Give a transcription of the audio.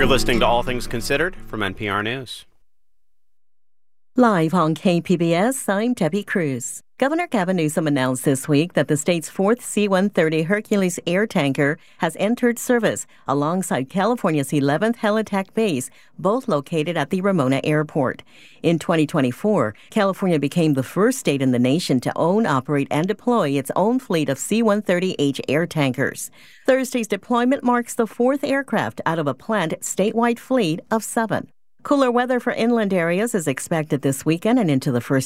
You're listening to All Things Considered from NPR News. Live on KPBS, I'm Debbie Cruz. Governor Gavin Newsom announced this week that the state's fourth C-130 Hercules air tanker has entered service alongside California's 11th Helitack base, both located at the Ramona Airport. In 2024, California became the first state in the nation to own, operate, and deploy its own fleet of C-130H air tankers. Thursday's deployment marks the fourth aircraft out of a planned statewide fleet of 7. Cooler weather for inland areas is expected this weekend and into the first